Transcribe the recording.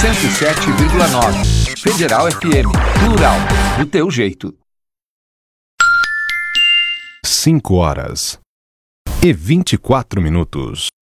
107,9. Federal FM, plural, do teu jeito. 5 horas e 24 minutos.